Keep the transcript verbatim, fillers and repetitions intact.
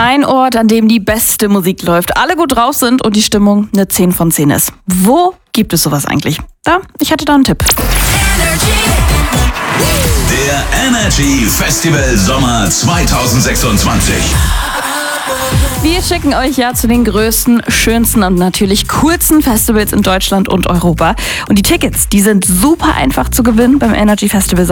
Ein Ort, an dem die beste Musik läuft, alle gut drauf sind und die Stimmung eine zehn von zehn ist. Wo gibt es sowas eigentlich? Da, ich hatte da einen Tipp. Der Energy Festival Sommer zweitausendsechsundzwanzig. Wir schicken euch ja zu den größten, schönsten und natürlich coolsten Festivals in Deutschland und Europa. Und die Tickets, die sind super einfach zu gewinnen beim Energy Festival Sommer.